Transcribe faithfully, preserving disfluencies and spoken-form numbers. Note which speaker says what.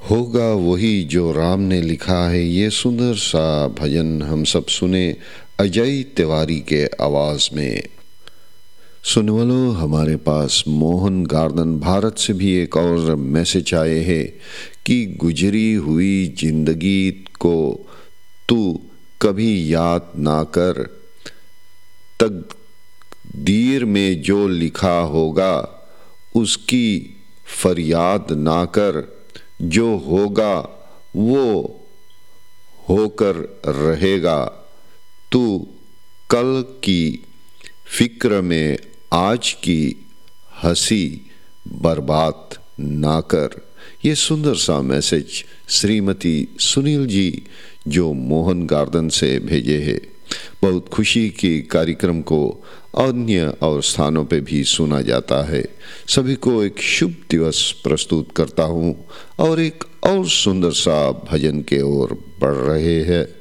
Speaker 1: होगा वही जो राम ने लिखा है। ये सुंदर सा भजन हम सब सुने अजय तिवारी के आवाज में। सुनने वालों, हमारे पास मोहन गार्डन भारत से भी एक और मैसेज आए हैं कि गुजरी हुई जिंदगी को तू कभी याद ना कर, तकदीर में जो लिखा होगा उसकी फरियाद ना कर, जो होगा वो होकर रहेगा। तू कल की फिक्र में आज की हंसी बर्बाद ना कर। ये सुंदर सा मैसेज श्रीमती सुनील जी जो मोहन गार्डन से भेजे हैं। बहुत खुशी की कार्यक्रम को अन्य और स्थानों पे भी सुना जाता है। सभी को एक शुभ दिवस प्रस्तुत करता हूँ और एक और सुंदर सा भजन के ओर बढ़ रहे हैं।